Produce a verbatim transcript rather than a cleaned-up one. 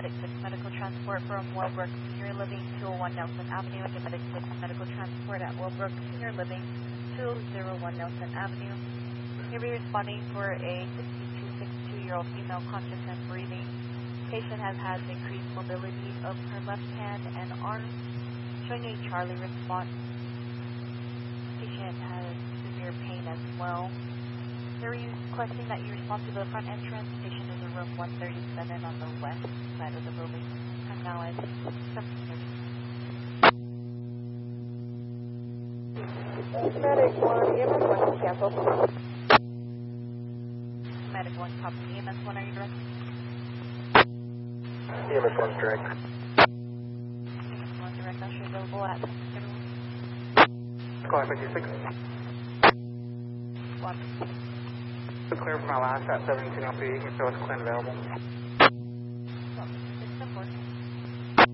Medic six medical transport from Wellbrook Senior Living, two oh one Nelson Avenue. Medic six medical transport at Wellbrook Senior Living, two oh one Nelson Avenue. You'll be responding for a sixty-two, sixty-two-year-old female conscious and breathing. Patient has had decreased mobility of her left hand and arm, showing a Charlie response. Patient has severe pain as well. They're requesting that you respond to the front entrance. Patient is in room one thirty-seven on the west side of the building. Time now is seven thirty. Medic one, E M S one is canceled. Medic one, copy. E M S one, are you direct? E M S one's direct. E M S one direct, I'll show available at everyone. Squad fifty-six. Squad. Clear from our last at seventeen oh three, you can show us Clint available.